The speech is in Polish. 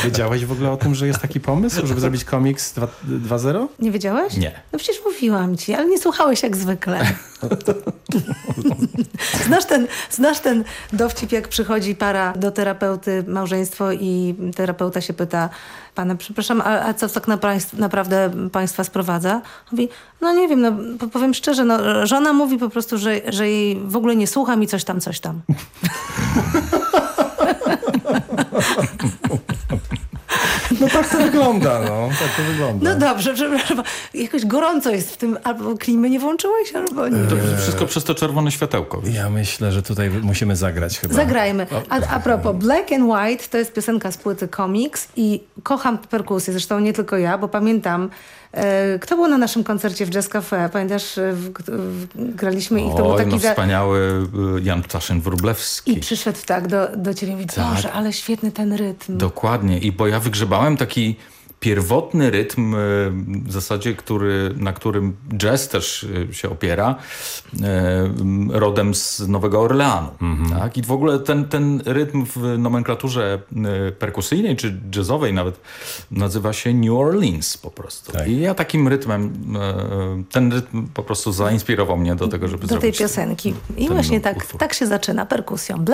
Wiedziałeś w ogóle o tym, że jest taki pomysł, żeby zrobić komiks 2.0? Nie wiedziałeś? Nie. No przecież mówiłam ci, ale nie słuchałeś jak zwykle. Znasz ten dowcip, jak przychodzi para do terapeuty, małżeństwo i terapeuta się pyta, pana, przepraszam, a co tak naprawdę państwa sprowadza? Mówi, no nie wiem, no powiem szczerze, no żona mówi po prostu, że jej w ogóle nie słucham i coś tam. No tak to wygląda, no. Tak to wygląda. No dobrze, przepraszam, jakoś gorąco jest w tym, albo klimy nie włączyłeś, albo nie. To wszystko przez to czerwone światełko. Ja myślę, że tutaj musimy zagrać chyba. Zagrajmy. A propos, Black and White to jest piosenka z płyty Comics i kocham perkusję, zresztą nie tylko ja, bo pamiętam, kto był na naszym koncercie w Jazz Cafe? Pamiętasz, graliśmy i to był taki... wspaniały Jan Ptaszyn-Wróblewski. I przyszedł tak do ciebie i mówi, Boże, ale świetny ten rytm. Dokładnie. Bo ja wygrzebałem taki pierwotny rytm w zasadzie, na którym jazz też się opiera, rodem z Nowego Orleanu. Tak? I w ogóle ten rytm w nomenklaturze perkusyjnej czy jazzowej nawet nazywa się New Orleans po prostu. Tak. I ja takim rytmem, ten rytm po prostu zainspirował mnie do tego, żeby do zrobić tej piosenki. I ten właśnie utwór. tak się zaczyna perkusją.